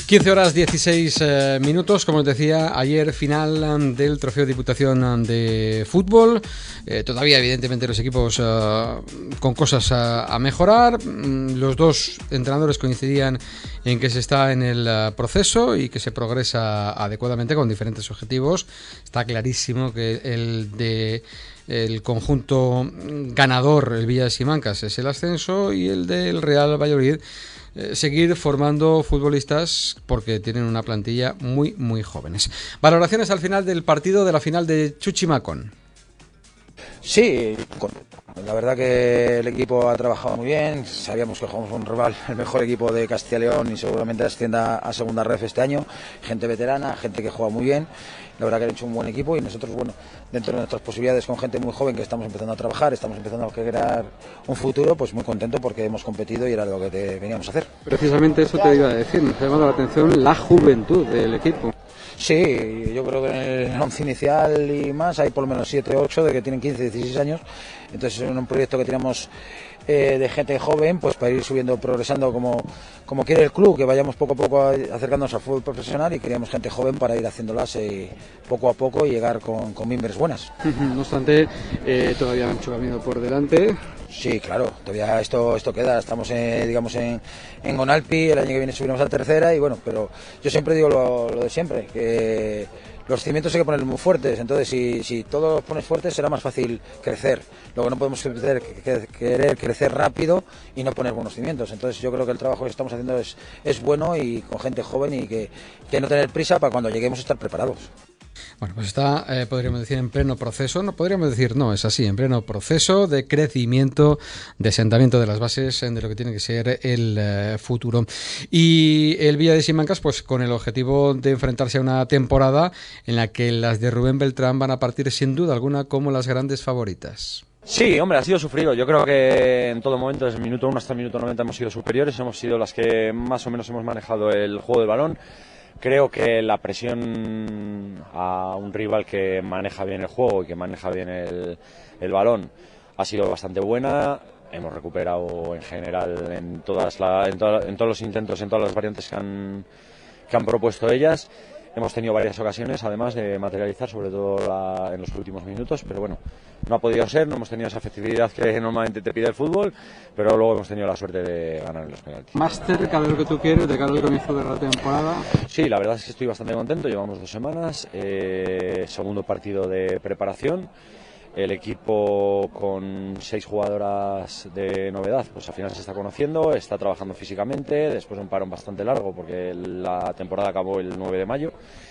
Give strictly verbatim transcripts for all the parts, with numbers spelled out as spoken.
quince horas dieciséis eh, minutos, como os decía, ayer final del Trofeo Diputación de Fútbol. Eh, todavía, evidentemente, los equipos eh, con cosas a, a mejorar. Los dos entrenadores coincidían en que se está en el uh, proceso y que se progresa adecuadamente con diferentes objetivos. Está clarísimo que el de el conjunto ganador, el Villa de Simancas, es el ascenso, y el del Real Valladolid eh, seguir formando futbolistas, porque tienen una plantilla muy muy jóvenes. Valoraciones al final del partido de la final de Chuchimacón. Sí, la verdad que el equipo ha trabajado muy bien. Sabíamos que jugamos un rival, el mejor equipo de Castilla y León, y seguramente ascienda a segunda ref este año. Gente veterana, gente que juega muy bien. La verdad que han hecho un buen equipo, y nosotros, bueno, dentro de nuestras posibilidades, con gente muy joven que estamos empezando a trabajar, estamos empezando a crear un futuro, pues muy contento porque hemos competido y era lo que te veníamos a hacer. Precisamente eso te iba a decir, nos ha llamado la atención la juventud del equipo. Sí, yo creo que en el once inicial y más hay por lo menos siete, ocho de que tienen quince, dieciséis años. Entonces es un proyecto que tenemos eh, de gente joven, pues para ir subiendo, progresando como, como quiere el club, que vayamos poco a poco acercándonos al fútbol profesional, y queríamos gente joven para ir haciéndolas eh, poco a poco y llegar con, con mimbres buenas. No obstante, eh, todavía hay mucho camino por delante. Sí, claro, todavía esto esto queda, estamos en, digamos en, en Gonalpi, el año que viene subiremos a tercera, y bueno, pero yo siempre digo lo, lo de siempre, que los cimientos hay que ponerlos muy fuertes. Entonces si, si todo los pones fuertes será más fácil crecer. Luego no podemos crecer, querer crecer rápido y no poner buenos cimientos. Entonces yo creo que el trabajo que estamos haciendo es, es bueno, y con gente joven, y que, que no tener prisa para cuando lleguemos estar preparados. Bueno, pues está, eh, podríamos decir, en pleno proceso, no podríamos decir, no, es así, en pleno proceso de crecimiento, de asentamiento de las bases de lo que tiene que ser el eh, futuro. Y el Villa de Simancas, pues con el objetivo de enfrentarse a una temporada en la que las de Rubén Beltrán van a partir sin duda alguna como las grandes favoritas. Sí, hombre, ha sido sufrido. Yo creo que en todo momento, desde el minuto uno hasta el minuto noventa, hemos sido superiores, hemos sido las que más o menos hemos manejado el juego del balón. Creo que la presión a un rival que maneja bien el juego y que maneja bien el, el balón ha sido bastante buena. Hemos recuperado en general en, todas la, en, to, en todos los intentos, en todas las variantes que han, que han propuesto ellas. Hemos tenido varias ocasiones, además, de materializar, sobre todo la, en los últimos minutos, pero bueno, no ha podido ser, no hemos tenido esa efectividad que normalmente te pide el fútbol, pero luego hemos tenido la suerte de ganar en los penaltis. ¿Más cerca de lo que tú quieres, de cara al comienzo de la temporada? Sí, la verdad es que estoy bastante contento, llevamos dos semanas, eh, segundo partido de preparación. El equipo, con seis jugadoras de novedad, pues al final se está conociendo, está trabajando físicamente, después de un parón bastante largo porque la temporada acabó el nueve de mayo,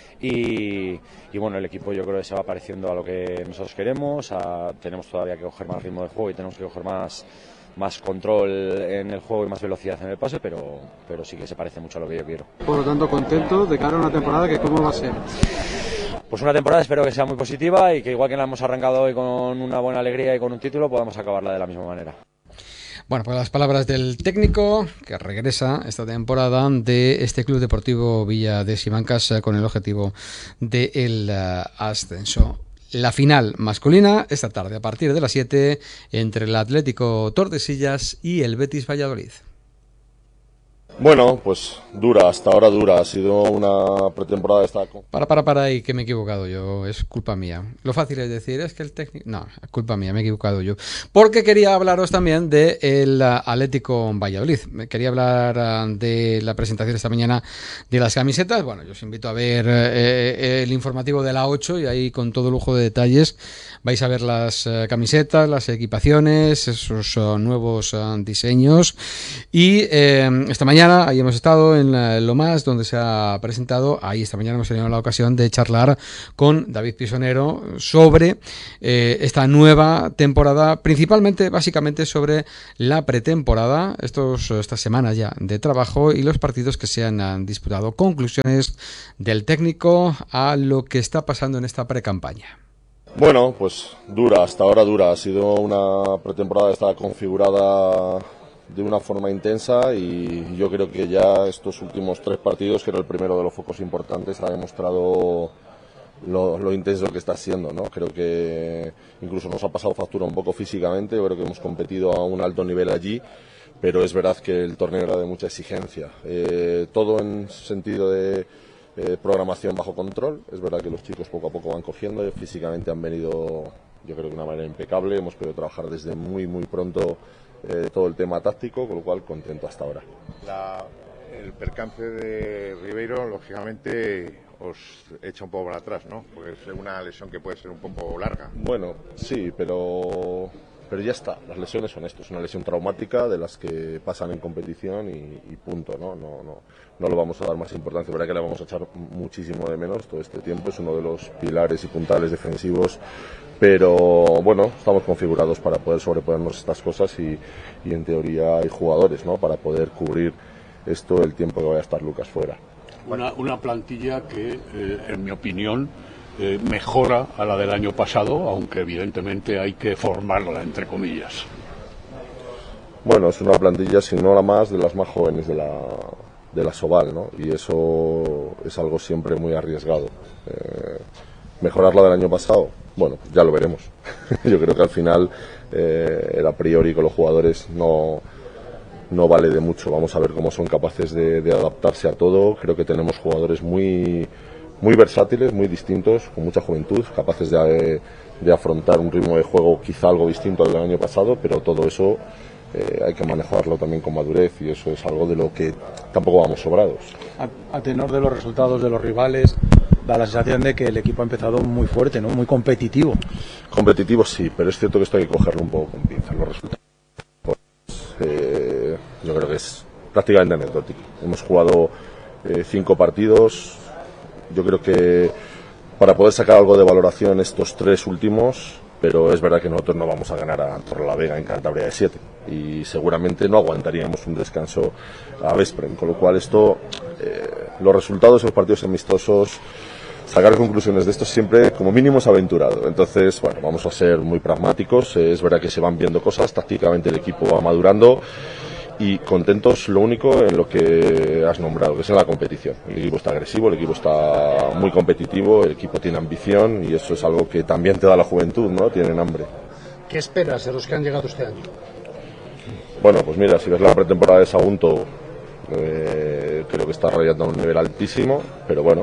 y, y bueno, el equipo yo creo que se va pareciendo a lo que nosotros queremos. A, tenemos todavía que coger más ritmo de juego y tenemos que coger más, más control en el juego y más velocidad en el pase, pero, pero sí que se parece mucho a lo que yo quiero. Por lo tanto, contento de cara a una temporada que ¿cómo va a ser? Pues una temporada espero que sea muy positiva, y que igual que la hemos arrancado hoy con una buena alegría y con un título, podamos acabarla de la misma manera. Bueno, pues las palabras del técnico que regresa esta temporada de este Club Deportivo Villa de Simancas con el objetivo del uh, ascenso. La final masculina esta tarde a partir de las siete entre el Atlético Tordesillas y el Betis Valladolid. Bueno, pues dura, hasta ahora dura, ha sido una pretemporada de esta... Para, para, para ahí, que me he equivocado yo, es culpa mía. Lo fácil es decir, es que el técnico... No, es culpa mía, me he equivocado yo. Porque quería hablaros también del Atlético Valladolid. Quería hablar de la presentación esta mañana de las camisetas. Bueno, yo os invito a ver eh, el informativo de la ocho, y ahí con todo lujo de detalles vais a ver las eh, camisetas, las equipaciones, esos uh, nuevos uh, diseños. Y eh, esta mañana ahí hemos estado en uh, Lo Más, donde se ha presentado. Ahí esta mañana hemos tenido la ocasión de charlar con David Pisonero sobre eh, esta nueva temporada, principalmente, básicamente sobre la pretemporada, estos, estas semanas ya de trabajo y los partidos que se han, han disputado. Conclusiones del técnico a lo que está pasando en esta precampaña. Bueno, pues dura, hasta ahora dura. Ha sido una pretemporada que está configurada de una forma intensa, y yo creo que ya estos últimos tres partidos, que era el primero de los focos importantes, ha demostrado lo, lo intenso que está siendo, ¿no? Creo que incluso nos ha pasado factura un poco físicamente. Yo creo que hemos competido a un alto nivel allí, pero es verdad que el torneo era de mucha exigencia. Eh, todo en sentido de eh, programación bajo control. Es verdad que los chicos poco a poco van cogiendo, físicamente han venido, yo creo que de una manera impecable. Hemos podido trabajar desde muy muy pronto eh, todo el tema táctico, con lo cual contento hasta ahora. La, el percance de Ribeiro, lógicamente, os echa un poco para atrás, ¿no? Porque es una lesión que puede ser un poco larga. Bueno, sí, pero... Pero ya está, las lesiones son esto, es una lesión traumática de las que pasan en competición y, y punto, ¿no? No, no, no lo vamos a dar más importancia, verdad que le vamos a echar muchísimo de menos todo este tiempo, es uno de los pilares y puntales defensivos, pero bueno, estamos configurados para poder sobreponernos estas cosas y, y en teoría hay jugadores, ¿no? Para poder cubrir esto el tiempo que vaya a estar Lucas fuera. Una, una plantilla que, eh, en mi opinión, Eh, mejora a la del año pasado, aunque evidentemente hay que formarla, entre comillas. Bueno, es una plantilla, si no la más, de las más jóvenes de la, de la Soval, ¿no? Y eso es algo siempre muy arriesgado. Eh, ¿Mejorar la del año pasado? Bueno, ya lo veremos. Yo creo que al final eh, el a priori con los jugadores no, no vale de mucho. Vamos a ver cómo son capaces de, de adaptarse a todo. Creo que tenemos jugadores muy... muy versátiles, muy distintos, con mucha juventud, capaces de, de afrontar un ritmo de juego quizá algo distinto al del año pasado, pero todo eso eh, hay que manejarlo también con madurez y eso es algo de lo que tampoco vamos sobrados. A, a tenor de los resultados de los rivales, da la sensación de que el equipo ha empezado muy fuerte, ¿no? Muy competitivo. Competitivo sí, pero es cierto que esto hay que cogerlo un poco con pinzas. Los resultados eh, yo creo que es prácticamente anecdótico. Hemos jugado eh, cinco partidos. Yo creo que para poder sacar algo de valoración estos tres últimos, pero es verdad que nosotros no vamos a ganar a Torrelavega en Cantabria de siete y seguramente no aguantaríamos un descanso a Veszprém, con lo cual esto, eh, los resultados de los partidos amistosos, sacar conclusiones de esto siempre como mínimo es aventurado. Entonces, bueno, vamos a ser muy pragmáticos, eh, es verdad que se van viendo cosas, tácticamente el equipo va madurando. Y contentos lo único en lo que has nombrado, que es en la competición. El equipo está agresivo, el equipo está muy competitivo, el equipo tiene ambición y eso es algo que también te da la juventud, ¿no? Tienen hambre. ¿Qué esperas de los que han llegado este año? Bueno, pues mira, si ves la pretemporada de Sagunto, eh, creo que está rayando a un nivel altísimo, pero bueno,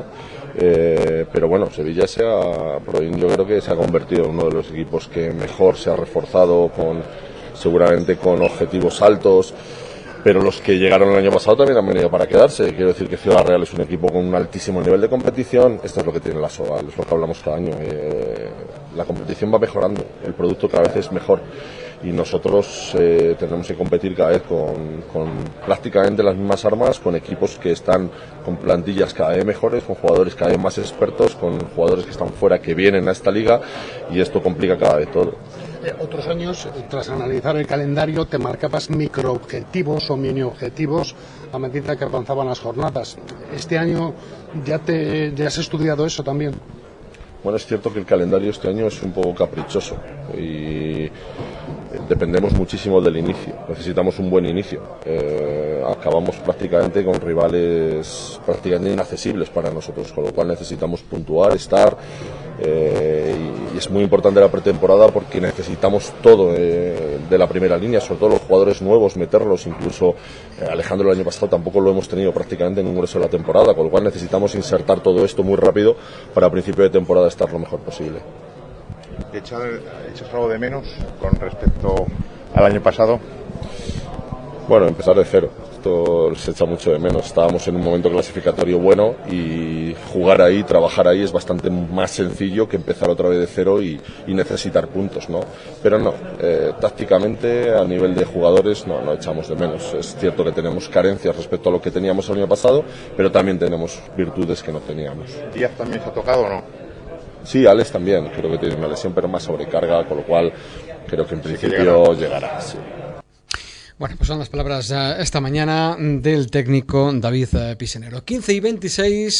eh, pero bueno, Sevilla se ha, yo creo que se ha convertido en uno de los equipos que mejor se ha reforzado, con seguramente con objetivos altos. Pero los que llegaron el año pasado también han venido para quedarse. Quiero decir que Ciudad Real es un equipo con un altísimo nivel de competición. Esto es lo que tiene la Soval, es lo que hablamos cada año. Eh, la competición va mejorando, el producto cada vez es mejor. Y nosotros eh, tenemos que competir cada vez con, con prácticamente las mismas armas, con equipos que están con plantillas cada vez mejores, con jugadores cada vez más expertos, con jugadores que están fuera, que vienen a esta liga, y esto complica cada vez todo. Otros años, tras analizar el calendario, te marcabas microobjetivos o mini objetivos a medida que avanzaban las jornadas. Este año ya te ya has estudiado eso también. Bueno, es cierto que el calendario este año es un poco caprichoso y dependemos muchísimo del inicio. Necesitamos un buen inicio. Eh, acabamos prácticamente con rivales prácticamente inaccesibles para nosotros, con lo cual necesitamos puntuar, estar. Eh, y, y es muy importante la pretemporada porque necesitamos todo eh, de la primera línea, sobre todo los jugadores nuevos, meterlos. Incluso eh, Alejandro el año pasado tampoco lo hemos tenido prácticamente en un grueso de la temporada, con lo cual necesitamos insertar todo esto muy rápido para a principio de temporada estar lo mejor posible. ¿Echas algo de menos con respecto al año pasado? Bueno, empezar de cero. Esto se echa mucho de menos. Estábamos en un momento clasificatorio bueno y jugar ahí, trabajar ahí es bastante más sencillo que empezar otra vez de cero y, y necesitar puntos, ¿no? Pero no, eh, tácticamente a nivel de jugadores no, no echamos de menos. Es cierto que tenemos carencias respecto a lo que teníamos el año pasado, pero también tenemos virtudes que no teníamos. ¿Díaz también se ha tocado o no? Sí, Alex también, creo que tiene una lesión pero más sobrecarga, con lo cual creo que en principio llegará. Sí. Bueno, pues son las palabras uh, esta mañana del técnico David uh, Pisenero. quince y veintiséis.